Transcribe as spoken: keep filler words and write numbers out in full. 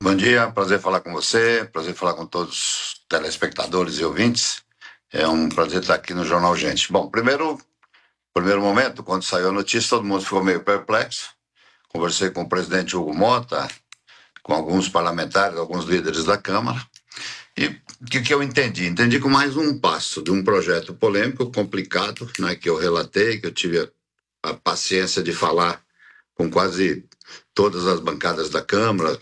Bom dia, prazer falar com você, prazer falar com todos os telespectadores e ouvintes. É um prazer estar aqui no Jornal Gente. Bom, primeiro, primeiro momento, quando saiu a notícia, todo mundo ficou meio perplexo. Conversei com o presidente Hugo Mota, com alguns parlamentares, alguns líderes da Câmara. E o que, que eu entendi? Entendi com mais um passo de um projeto polêmico, complicado, né, que eu relatei, que eu tive a, a paciência de falar com quase todas as bancadas da Câmara,